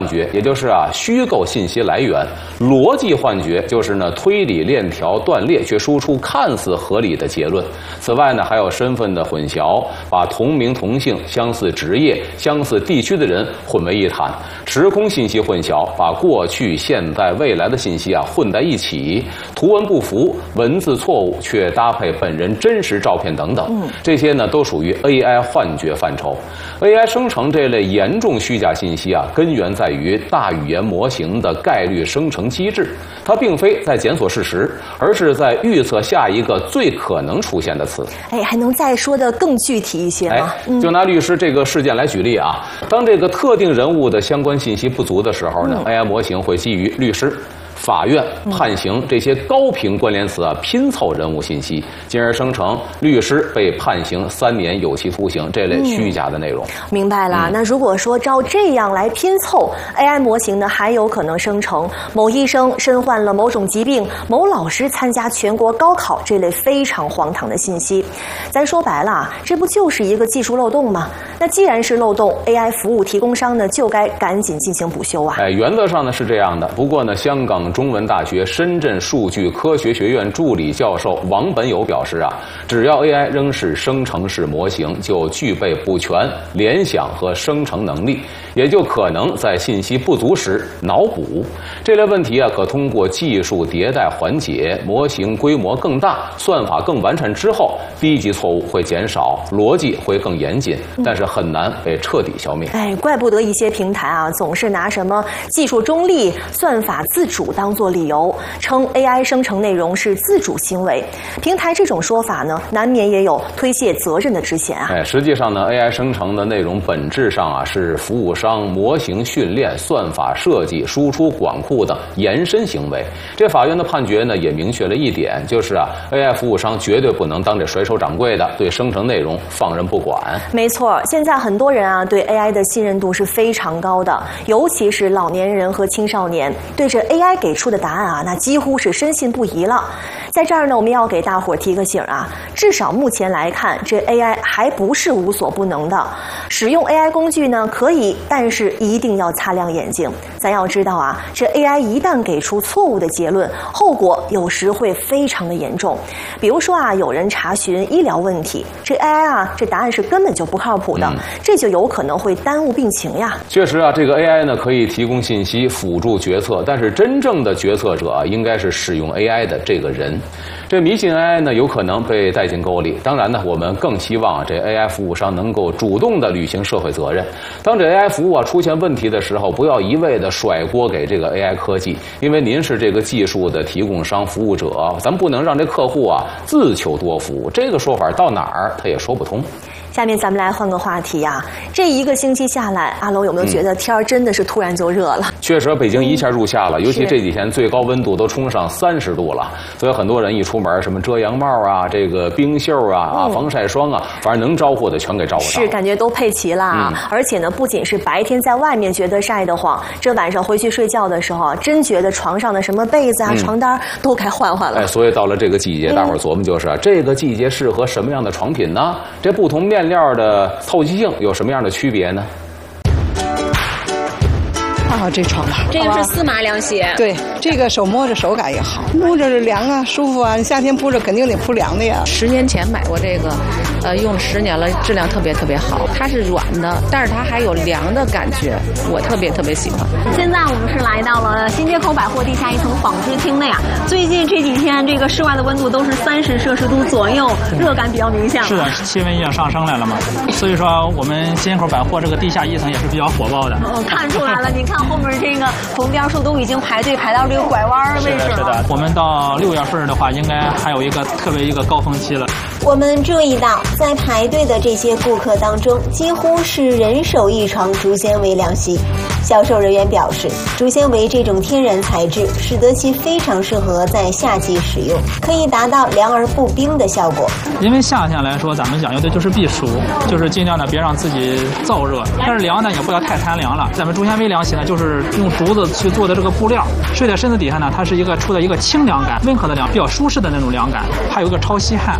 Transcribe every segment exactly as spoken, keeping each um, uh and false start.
觉，也就是啊虚构信息来源；逻辑幻觉就是呢推理链条断裂，却输出看似合理的结论。此外呢，还有身份的混淆，把同名同姓、相似职业、相似地区的人混为一谈；时空信息混淆，把过去、现在、未来的信息啊混在一起；图文不符、文字错误却搭配本人真实照片等等。嗯，这些呢都属于 A I 幻觉范畴。A I 生成这类严重虚假信息啊，根源在于大语言模型的概率生成机制，它并非在检索事实，而是在预测下一个最可能出现的词。 哎，还能再说的更具体一些吗？ 哎，就拿律师这个事件来举例啊，当这个特定人物的相关信息不足的时候呢，嗯，A I 模型会基于律师、法院、判刑这些高频关联词啊，拼凑人物信息，进而生成律师被判刑三年有期徒刑这类虚假的内容。嗯， 明白了。嗯，那如果说照这样来拼凑 ，A I 模型呢，还有可能生成某医生身患了某种疾病，某老师参加全国高考这类非常荒唐的信息。咱说白了，这不就是一个技术漏洞吗？那既然是漏洞 ，A I 服务提供商呢，就该赶紧进行补修啊。 哎，原则上呢是这样的。不过呢，香港中文大学深圳数据科学学院助理教授王本友表示啊，只要 A I 仍是生成式模型，就具备补全、联想和生成能力，也就可能在信息不足时脑补。这类问题啊，可通过技术迭代缓解，模型规模更大，算法更完善之后，低级错误会减少，逻辑会更严谨，但是很难被彻底消灭。 哎，怪不得一些平台啊，总是拿什么技术中立、算法自主当做理由，称 A I 生成内容是自主行为。平台这种说法呢，难免也有推卸责任的之嫌啊。 哎，实际上呢 ，A I 生成的内容本质上啊是服务商模型训练、算法设计、输出管库的延伸行为。这法院的判决呢也明确了一点，就是啊 ，A I 服务商绝对不能当这甩手掌柜的，对生成内容放任不管。 没错，现在很多人啊对 A I 的信任度是非常高的，尤其是老年人和青少年，对着 A I 给出的答案啊，那几乎是深信不疑了。在这儿呢，我们要给大伙儿提个醒啊，至少目前来看，这 A I 还不是无所不能的。使用 A I 工具呢可以，但是一定要擦亮眼睛。咱要知道啊，这 A I 一旦给出错误的结论，后果有时会非常的严重。比如说啊，有人查询医疗问题，这 A I 啊，这答案是根本就不靠谱的，嗯、这就有可能会耽误病情呀。 确实啊，这个 A I 呢可以提供信息辅助决策，但是真正的决策者啊，应该是使用 A I 的这个人。这迷信 A I 呢，有可能被带进沟里。当然呢，我们更希望啊，这 A I 服务商能够主动的履行社会责任。当这 A I 服务啊出现问题的时候，不要一味的甩锅给这个 A I 科技，因为您是这个技术的提供商、服务者，咱不能让这客户啊自求多福。这个说法到哪儿他也说不通。 下面咱们来换个话题啊，这一个星期下来，阿龙有没有觉得天儿真的是突然就热了？ 确实，北京一下入夏了，尤其这几天最高温度都冲上三十度了，所以很多人一出门，什么遮阳帽啊、这个冰袖啊、啊防晒霜啊，反正能招呼的全给招呼到。 是，感觉都配齐了啊！嗯、而且呢，不仅是白天在外面觉得晒得慌，这晚上回去睡觉的时候，真觉得床上的什么被子啊、嗯、床单都该换换了。 哎，所以到了这个季节，大伙儿琢磨就是、啊，这个季节适合什么样的床品呢？这不同面料的透气性有什么样的区别呢？ 啊，这床吧， 这个是丝麻凉席， 对，这个手摸着手感也好，铺着凉啊，舒服啊。你夏天铺着肯定得铺凉的呀。 十年前买过这个，呃，用了十年了，质量特别特别好。它是软的，但是它还有凉的感觉，我特别特别喜欢。 现在我们是来到了新街口百货地下一层纺织厅内啊。最近这几天，这个室外的温度都是三十摄氏度左右，热感比较明显。 是的，气温已经上升来了嘛，所以说我们新街口百货这个地下一层也是比较火爆的。 哦，看出来了，你看。后面这个红边树都已经排队排到这个拐弯的位置了。 是的，是的。我们到六月份的话，应该还有一个特别一个高峰期了。 我们注意到，在排队的这些顾客当中，几乎是人手一床竹纤维凉席。销售人员表示，竹纤维这种天然材质，使得其非常适合在夏季使用，可以达到凉而不冰的效果。 因为夏天来说，咱们讲究的就是避暑，就是尽量的别让自己燥热，但是凉呢也不要太贪凉了。咱们竹纤维凉席呢，就是用竹子去做的这个布料，睡在身子底下呢，它是一个出的一个清凉感、温和的凉，比较舒适的那种凉感，还有一个超吸汗、不粘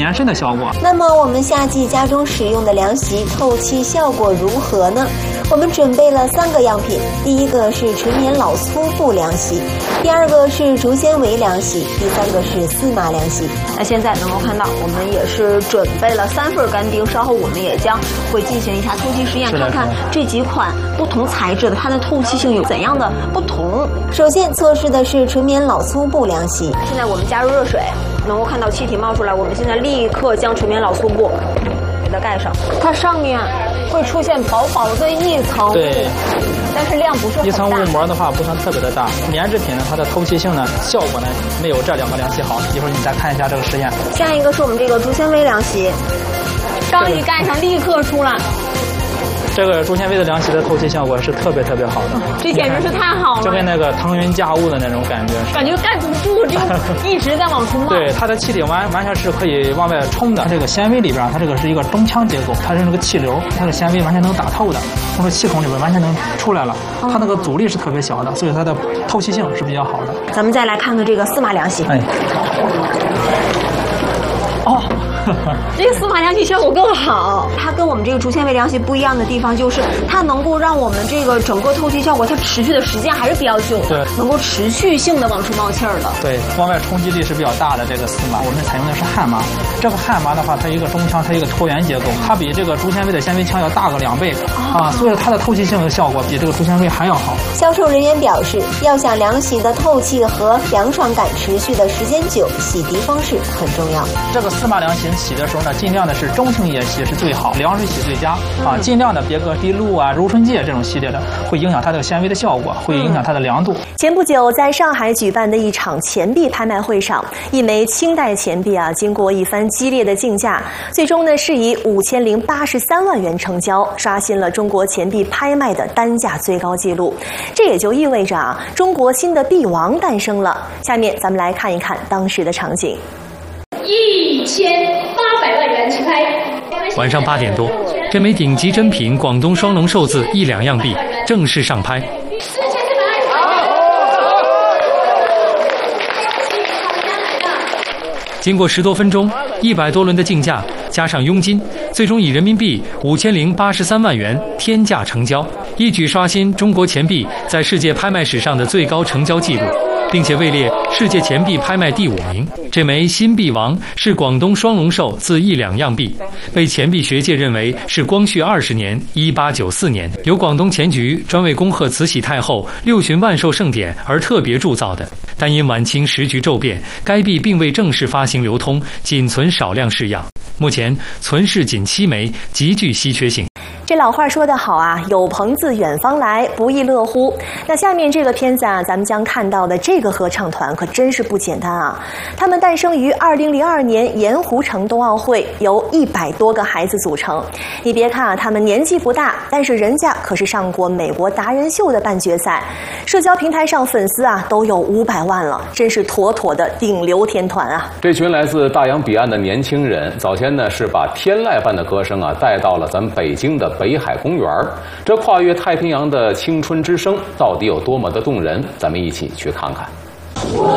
棉身的效果。 那么我们夏季家中使用的凉席透气效果如何呢？我们准备了三个样品，第一个是纯棉老粗布凉席，第二个是竹纤维凉席，第三个是丝麻凉席。 那现在能够看到，我们也是准备了三份干冰，稍后我们也将会进行一下透气实验，看看这几款不同材质的它的透气性有怎样的不同。 首先测试的是纯棉老粗布凉席， 现在我们加入热水，能够看到气体冒出来，我们现在立刻将纯棉老粗布给它盖上，它上面会出现薄薄的一层， 对， 但是量不是很大。 一层雾膜的话不算特别的大，棉制品呢，它的透气性呢，效果呢没有这两个凉席好。一会儿你再看一下这个实验。 下一个是我们这个竹纤维凉席，刚一盖上立刻出来。 这个竹纤维的凉席的透气效果是特别特别好的， 这简直是太好了， 就跟那个腾云驾雾的那种感觉， 感觉盖不住，就一直在往出冒。 对，它的气体完完全是可以往外冲的。它这个纤维里边，它这个是一个中腔结构，它是那个气流，它的纤维完全能打透的，从这气孔里边完全能出来了。它那个阻力是特别小的，所以它的透气性是比较好的。 咱们再来看看这个丝麻凉席。 哎，哦。 这个丝麻凉席效果更好，它跟我们这个竹纤维凉席不一样的地方就是它能够让我们这个整个透气效果它持续的时间还是比较久的，能够持续性的往出冒气儿的。 对，往外冲击力是比较大的这个丝麻，我们采用的是旱麻。这个旱麻的话，它一个中腔，它一个椭圆结构，它比这个竹纤维的纤维腔要大个两倍、哦、啊，所以它的透气性的效果比这个竹纤维还要好。 销售人员表示，要想凉席的透气和凉爽感持续的时间久，洗涤方式很重要。 这个丝麻凉席洗的时候呢，尽量的是中性液洗是最好，凉水洗最佳啊，尽量的别搁滴露啊、柔顺剂这种系列的，会影响它的纤维的效果，会影响它的凉度。 前不久，在上海举办的一场钱币拍卖会上，一枚清代钱币啊，经过一番激烈的竞价，最终呢是以五千零八十三万元成交，刷新了中国钱币拍卖的单价最高纪录。这也就意味着啊，中国新的币王诞生了。下面咱们来看一看当时的场景。 一千八百万元起拍。 晚上八点多，这枚顶级珍品广东双龙寿字一两样币正式上拍。 四千四百二十。 经过十多分钟、一百多轮的竞价，加上佣金，最终以人民币五千零八十三万元天价成交，一举刷新中国钱币在世界拍卖史上的最高成交纪录，并且位列世界钱币拍卖第五名。这枚新币王是广东双龙寿字一两样币，被钱币学界认为是光绪二十年一八九四年由广东钱局专为恭贺慈禧太后六旬万寿盛典而特别铸造的。但因晚清时局骤变，该币并未正式发行流通，仅存少量式样。目前存世仅七枚，极具稀缺性。 这老话说得好啊，有朋自远方来，不亦乐乎。那下面这个片子啊，咱们将看到的这个合唱团可真是不简单啊！他们诞生于二零零二年盐湖城冬奥会，由一百多个孩子组成。你别看啊，他们年纪不大，但是人家可是上过美国达人秀的半决赛，社交平台上粉丝啊都有五百万了，真是妥妥的顶流天团啊！ 这群来自大洋彼岸的年轻人，早先呢是把天籁般的歌声啊带到了咱们北京的北海公园。这跨越太平洋的青春之声到底有多么的动人？咱们一起去看看。